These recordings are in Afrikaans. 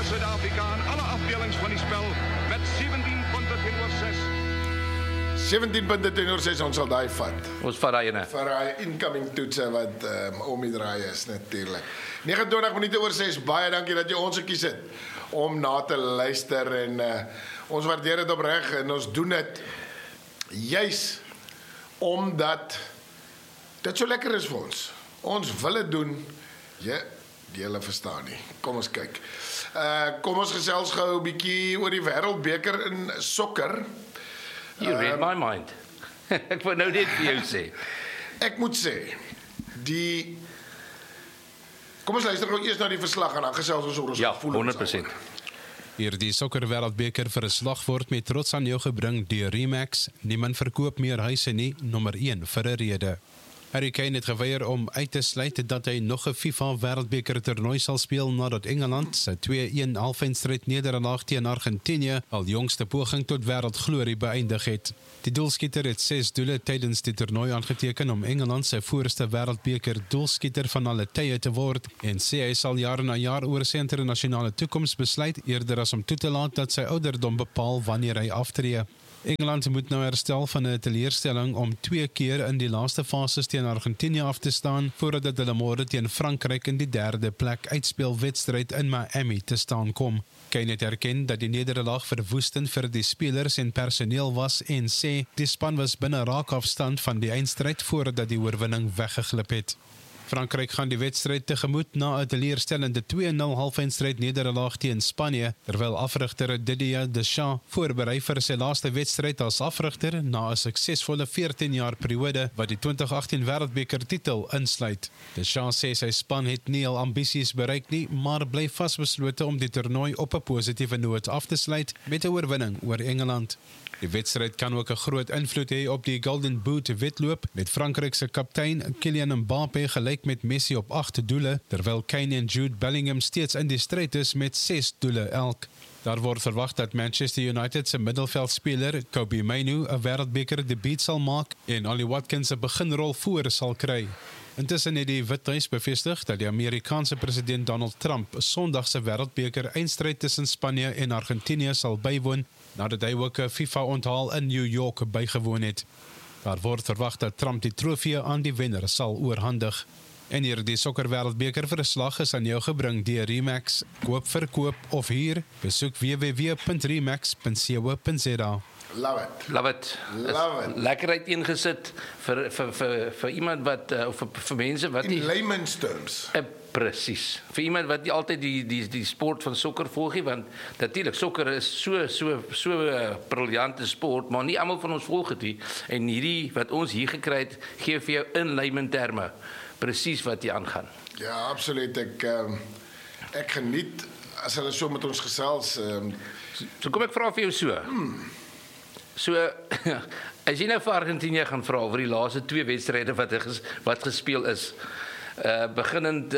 Suid-Afrika in alle afdelings van die spel met 17 punte teenoor 6. 17 punte teenoor 6, ons sal daai vat. Ons vat daai ene. Vir daai incoming toetse wat om die draai is natuurlik. 29 minute oor 6, baie dankie dat jy ons gekies het om na te luister en ons waardeer dit opreg en ons doen dit juis omdat dit so lekker is vir ons. Ons wil dit doen. Ja, julle verstaan nie. Kom ons kyk. Kom ons gesels gou 'n bietjie oor die Wêreldbeker in sokker. You read my mind. Ek wou nou net vir jou sê. Ek moet sê, kom ons luister gou eers na die verslag en dan gesels ons oor ons gevoelens. 100%. Hierdie sokkerwêreldbeker vir 'n slag word met trots aan jou gebring deur Remax. Niemand verkoop meer huise nie, nommer 1 vir 'n rede. Harry Kane het geweier om uit te sluit dat hy nog 'n FIFA wêreldbeker toernooi sal speel nadat Engeland sy 2-1 halfeindstryd nederlaag teen Argentinië al jongste poging tot wêreldglorie beëindig het. Die doelskieter het 6 doele tydens die toernooi aangeteken om Engeland sy voorste wêreldbeker doelskieter van alle tye te word en sê hy sal jaar na jaar oor sy internasionale toekoms besluit eerder as om toe te laat dat sy ouderdom bepaal wanneer hy aftree. Engeland moet nou herstel van 'n teleurstelling om 2 keer in die laaste fases teen Argentinië af te staan voordat hulle môre teen Frankryk in die 3de plek uitspelwedstryd in Miami te staan kom. Kane het erken dat die nederlaag verwoestend vir die spelers en personeel was en sê die span was binne raakafstand van die eindstryd voordat die oorwinning weggeglip het. Frankryk gaan die wedstryd tegemoet na 'n teleurstellende 2-0 halfeindstryd nederlaag teen Spanje, terwyl afrigter Didier Deschamps voorberei vir sy laaste wedstryd as afrigter na 'n suksesvolle 14 jaar periode wat die 2018 Wêreldbeker titel insluit. Deschamps sê sy span het nie al ambisies bereik nie, maar bly vasbeslote om die toernooi op 'n positiewe noot af te sluit met 'n oorwinning oor Engeland. Die wedstryd kan ook 'n groot invloed hê op die Golden Boot wedloop met Frankryk se kaptein Kylian Mbappé gelyk met Messi op 8 doele, terwyl Kane en Jude Bellingham steeds in die stryd is met 6 doele elk. Daar word verwag dat Manchester United se middelveldspeler Kobbie Mainoo 'n wêreldbeker debuut sal maak en Ollie Watkins 'n beginrol voor sal kry. Intussen het die Withuis bevestig dat die Amerikaanse president Donald Trump Sondag se wêreldbeker eindstryd tussen Spanje en Argentinië sal bywoon, nadat hy ook 'n FIFA-onthaal in New York bygewoon het. Daar word verwag dat Trump die trofee aan die wenner sal oorhandig. En hierdie sokkerwêreldbeker verslag is aan jou gebring deur Remax. Koop, verkoop of huur, besoek www.remax.co.za. Love it. Love it. Lekker uiteengesit vir iemand wat of vir mense wat in layman's terms. Presies. Vir iemand wat nie altyd die sport van sokker volg nie, want natuurlik sokker is so briljante sport, maar nie almal van ons volg dit nie. En hierdie wat ons hier gekry het, gee vir jou in layman terme presies wat jy aangaan. Ja, absoluut. Ek geniet as hulle so met ons gesels. So kom ek vra vir jou so. So as jy nou vir Argentinië gaan vra oor die laaste 2 wedstryde wat gespeel is, beginnend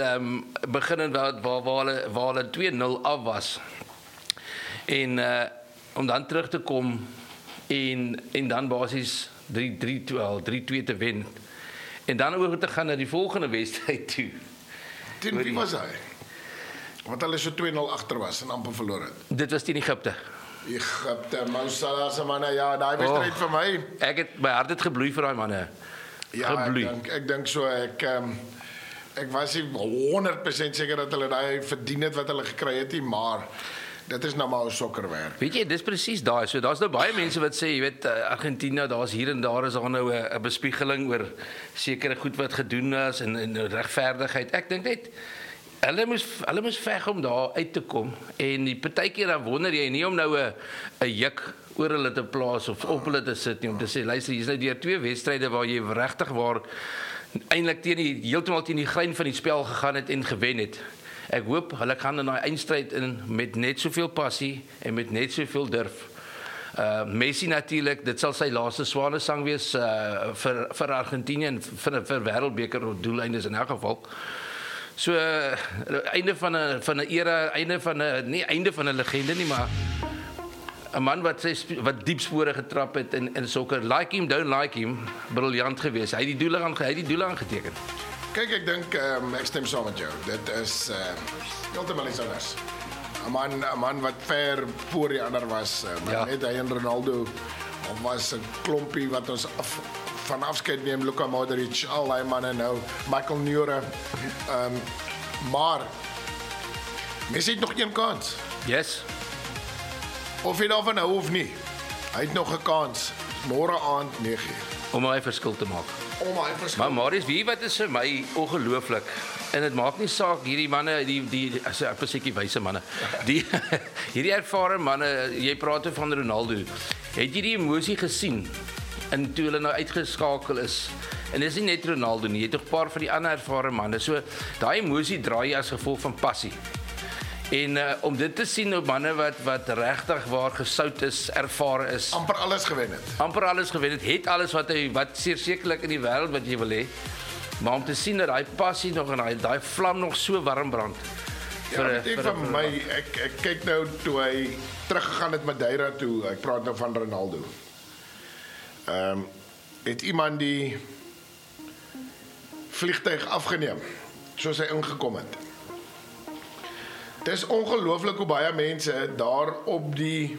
waar hulle 2-0 af was en om dan terug te kom en dan basies 3-2 te wen en dan oor te gaan na die volgende wedstryd toe. Teen wie was hy? Want hulle so 2-0 agter was en amper verloor het. Dit was teen Egipte. Mo Salah se manne, ja, daai wedstryd vir my. Ek het my hart het gebloei vir daai manne. Ja, ek dink so ek was nie 100% seker dat hulle daai verdien het wat hulle gekry het nie, maar dit is nou maar 'n sokkerwerk. Weet jy, dis presies daai. So daar's nou baie mense wat sê, jy weet, Argentinië, daar's hier en daar is daar nou 'n bespiegeling oor sekere goed wat gedoen is en regverdigheid. Ek dink net hulle moes veg om daar uit te kom en die partykeer dan wonder jy nie om nou 'n juk oor hulle te plaas of op hulle te sit nie, om te sê luister, hier's nou deur 2 wedstryde waar jy regtig waar eintlik heeltemal teen die grein van die spel gegaan het en gewen het. Ek hoop hulle gaan in daai eindstryd in met net soveel passie en met net soveel durf. Messi natuurlik, dit sal sy laaste swanesang wees vir Argentinië en vir wêreldbeker doeleindes in elk geval. So einde van 'n era, einde van 'n nie einde van 'n legende nie, maar 'n man wat diep spore getrap het in sokker. Like him, don't like him, briljant geweest. Hy het die doele aangeteken. Kyk, ek dink ek stem saam met jou. Dit is heeltemal iets anders. 'n man wat ver voor die ander was, Ja. net hy en Ronaldo, of was 'n klompie wat ons van afskeid neem, Luka Modric, al die manne nou, Michael Neure, maar Messi het nog een kans, Yes. of hy daarvan hou of nie, hy het nog 'n kans, môre aand 9:00, Om hy verskil te maak. om hy verskil. Maar Marius, wie wat is vir my ongelooflik. En dit maak nie saak hierdie manne, die as ek beseker wyse manne. Die hierdie ervare manne, jy praat van Ronaldo. Het jy die emosie gesien in toe hulle nou uitgeskakel is? En dis nie net Ronaldo nie, jy het tog 'n paar van die ander ervare manne. So daai emosie draai as gevolg van passie. En om dit te sien op manne wat regtig waar gesout is, ervare is, Amper alles gewen het. amper alles gewen het alles wat sekerlik in die wêreld wat jy wil hê. Maar om te sien dat daai passie nog en daai vlam nog so warm brand. Ja, weet jy, vir my, ek kyk nou toe hy teruggegaan het Madeira toe, ek praat nou van Ronaldo. Het iemand die vliegtuig afgeneem, soos hy ingekom het. Dit is ongelooflik hoe baie mense daar op die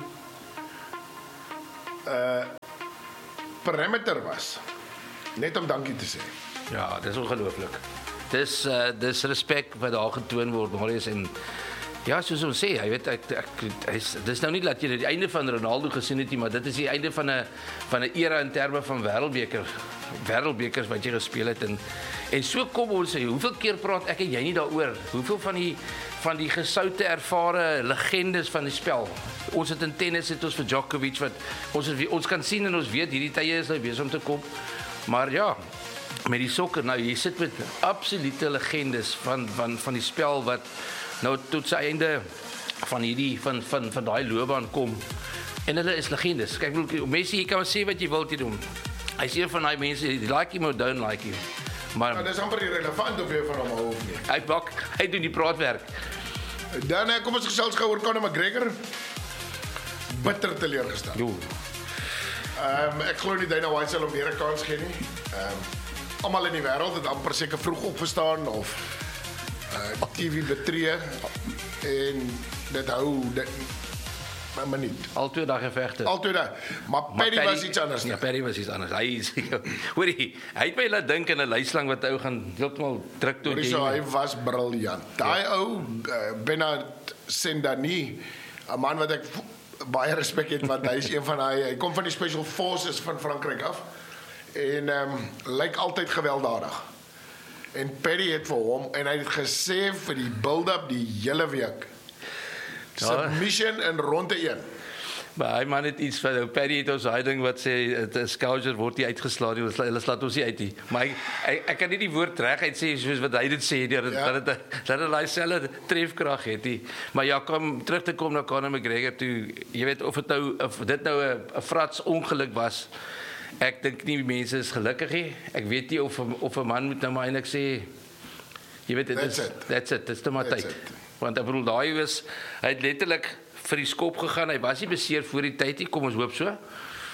perimeter was, net om dankie te sê. Ja, dis ongelooflik. Dis respek wat daar getoon word, Marius, en ja, soos ons sê, jy weet dis nou nie dat jy die einde van Ronaldo gesien het nie, maar dit is die einde van 'n era in terme van wêreldbekers wat jy gespeel het en so kom ons sê, hoeveel keer praat ek en jy nie daaroor? Hoeveel van die gesoute ervare legendes van die spel. Ons het in tennis het ons vir Djokovic wat ons kan sien en ons weet hierdie tye is nou besig om te kom. Maar ja, met die sokker nou jy sit met absolute legendes van die spel wat nou tot sy einde van hierdie van daai loopbaan kom. En hulle is legendes. Kyk, Messi, jy kan sê wat jy wil doen. Hy is een van daai mense, like him or don't like him. Maar Maar dis amper irrelevant of jy van hom hou of nie. hy doen die praatwerk. Dan kom ons gesels gou oor Conor McGregor. Bitter teleurgestel. Jo. Ek glo nie Dana White sal hom weer 'n kans gee nie. Almal in die wêreld het amper seker vroeg opgestaan of TV betree en dit hou 'n minuut. Altyd daai gevegte. Altyd daai. Maar Paddy was iets anders. Ja, Paddy was iets anders. Hy het my laat dink in 'n luislang wat ou gaan heeltemal druk toe So hy was briljant. Daai ou Bernard Sendani, 'n man wat ek baie respek het want hy is een van hy kom van die Special Forces van Frankryk af en lyk altyd gewelddadig. En Paddy het vir hom en hy het gesê vir die build-up die hele week. Submission in ronde 1. Maar hy man het iets van Paddy het ons daai ding wat sê 'n skouer word nie uitgeslaan nie, hulle slaat ons nie uit nie. Maar ek kan nie die woord reguit sê soos wat hy dit sê dat hy daai selfe trefkrag het nie. Maar ja, kom terug te kom na Conor McGregor toe, jy weet of dit nou 'n frats ongeluk was. Ek dink nie mense is gelukkig nie. Ek weet nie of 'n man moet nou maar eintlik sê jy weet that's it. Dis te maar tyd. Want ek bedoel daai was hy het letterlik vir die skop gegaan. Hy was nie beseer voor die tyd nie, kom ons hoop so.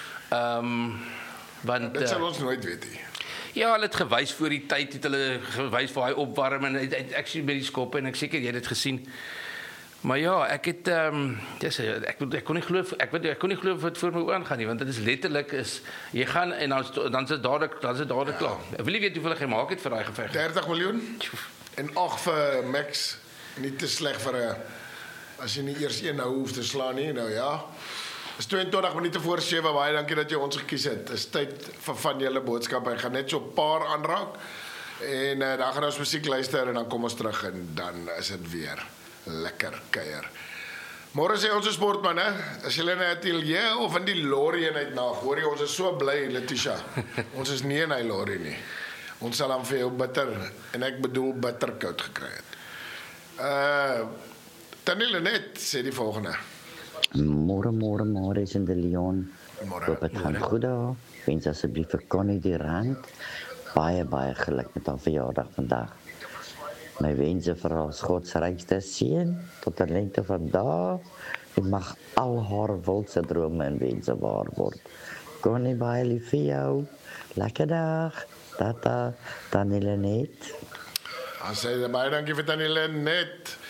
Want Dit sal ons nooit weet nie. ja, hulle het gewys voor die tyd, het hulle gewys vir hy opwarm en hy het actually by die skop en ek seker jy het dit gesien. Maar ja, ek het ek kon nie glo wat voor my oë aangaan nie, want dit is letterlik jy gaan en dan is dit dadelik klaar. Ek wil nie weet hoeveel hy gemaak het vir daai geveg. 30 miljoen en 8 vir Max, nie te sleg vir 'n as jy nie eers een nou hoef te slaan nie, nou ja. Dis 22 minute voor 7, baie dankie dat jy ons gekies het. Dis tyd vir van julle boodskappe. Ek gaan net so 'n paar aanraak en dan gaan ons musiek luister en dan kom ons terug en dan is dit weer lekker kuier. Môre sê ons sportmanne, as julle in 'n ateljee of in die lorry eenheid na, hoor jy ons is so bly Letitia. Ons is nie in hy lorry nie. Ons sal dan vir jou bitter en ek bedoel bitterkoud gekry het. Tannie Lenet sê die volgende. Môre is in de Leon. Hoop het gaan goed daar. Wens asseblief vir Connie die Rand baie geluk met haar verjaardag vandag. My wense vir haar godsrykste seun tot 'n lengte van dae en mag al haar wildste drome en wense waar word. Connie, baie lief vir jou. Lekker dag. Tata, Tannie Lenet. As sy baie dankie vir Tannie Lenet.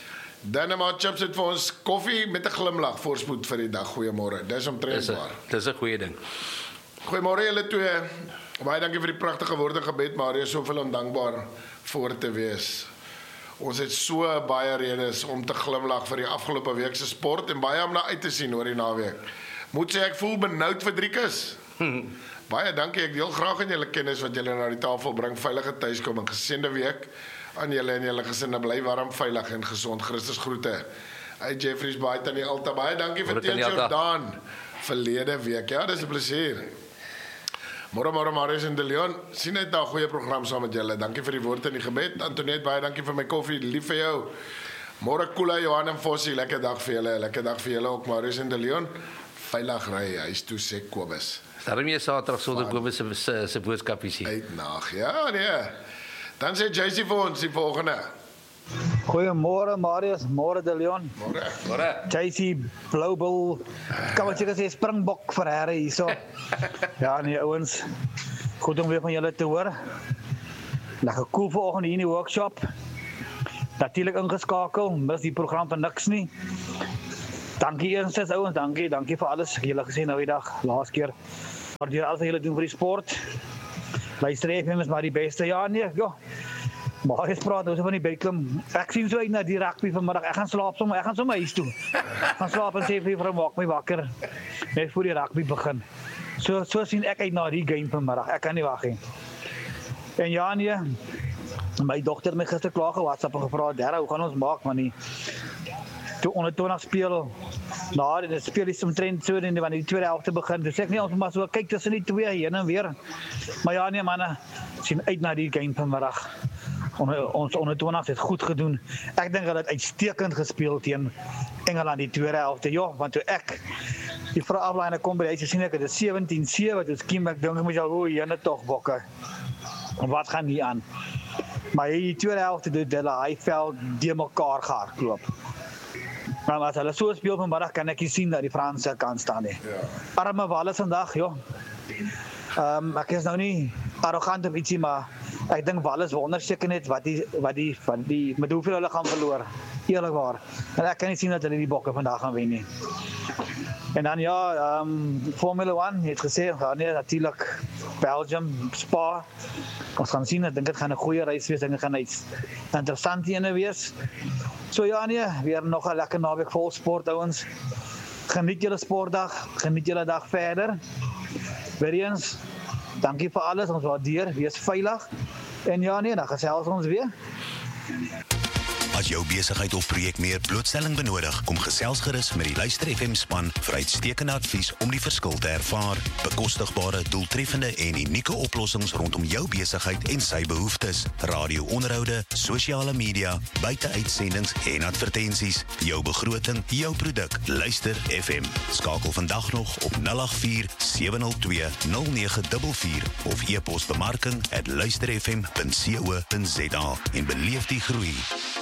Dynamo Chips het vir ons koffie met 'n glimlag voorspoed vir die dag. Goeiemôre. Dis omtrent waar. Dis 'n goeie ding. Goeiemôre julle twee. Baie dankie vir die pragtige woorde gebed, Mario, soveel om dankbaar voor te wees. Ons het so baie redes om te glimlag vir die afgelope week se sport en baie om na uit te sien oor die naweek. Moet sê ek voel benoud vir Driekus. Baie dankie, ek deel graag in julle kennis wat julle na die tafel bring. Veilige tuiskom en geseënde week aan julle en julle gesinne. Bly warm, veilig en gesond. Christus groete. Uit Jeffreys Baai tannie Alta. Baie dankie vir Teens Jordaan verlede week. Ja, dis 'n plesier. Môre Marius en De Leon. Sien net na 'n goeie program saam met julle. Dankie vir die woorde en die gebed. Antoinette, baie dankie vir my koffie. Lief vir jou. Môre Kula, Johan en Fossie. Lekker dag vir julle. Lekker dag vir julle ook, Marius en De Leon. Veilig ry huis toe, sê Kobus. Daarom jy Saterdag sonder Kobus se boodskapies hier. Uitnag. Ja, nee. Dan sê JC vir ons die volgende. Goeiemôre Marius, môre De Leon. Môre. JC Global. Kan wat jy sê Springbok vir Harry hierso. Ja, nee ouens. Goed om weer van julle te hoor. Lekker cool vanoggend hier in die workshop. Natuurlik ingeskakel, mis die program van niks nie. Dankie eerstens ouens, dankie vir alles. Julle gesê nou die dag, laas keer. Waardeer alles wat julle doen vir die sport. Luister FM is maar die beste. Ja, nee, ja. Maar ek praat nou van die bedklim. Ek sien so uit na die rugby vanmiddag. Ek gaan slaap sommer, ek gaan sommer huis toe. Gaan slaap en sê vir die vrou maak my wakker. Net voor die rugby begin. So sien ek uit na die game vanmiddag. Ek kan nie wag nie. En ja nee, my dogter het my gister klaar ge-WhatsApp en gevra, "Dera, hoe gaan ons maak man nie?" Toe onder 20 speel. Nou, dit speel is omtrent so in wanneer die tweede helfte begin. Dus ek nie ons maar so kyk tussen die twee heen en weer. Maar ja nee manne, sien uit na die game vanmiddag. Ons onder 20 het goed gedoen. Ek dink hulle het uitstekend gespeel teen Engeland die tweede helfte. Ja, want toe ek die vrou aflaai kom by die huis sien ek dit is 17-7 toe skiem ek dink ek moet al jene tog bokke. En wat gaan hier aan? Maar die tweede helfte doen hulle hy veld die mekaar gehardloop. Maar as hulle so speel vanmiddag kan ek nie sien dat die Franse kan staan nie. Ja. Arme Wallis vandag, joh. Ek is nou nie arrogant of ietsie, maar ek dink Wallis wonder seker net wat die met hoeveel hulle gaan verloor. Eerlikwaar. En ek kan nie sien dat hulle die bokke vandag gaan wen nie. En dan ja, Formula 1 het gesê, nee, natuurlik Belgium, Spa. Ons gaan sien, ek dink dit gaan 'n goeie reis wees, dit gaan iets interessant ene wees. So ja nee, weer nog 'n lekker naweek vol sport ouens. Geniet julle sportdag, geniet julle dag verder. Weer eens, dankie vir alles, ons waardeer, wees veilig. En ja nee, dan gesels ons weer. As jou besigheid of projek meer blootstelling benodig, kom gesels gerus met die Luister FM span vir uitstekende advies om die verskil te ervaar. Bekostigbare, doeltreffende en unieke oplossings rondom jou besigheid en sy behoeftes. Radio-onderhoude, sosiale media, buite-uitsendings en advertensies. Jou begroting, jou produk. Luister FM. Skakel vandag nog op 084-702-0944 of e-pos bemarking@luisterfm.co.za en beleef die groei.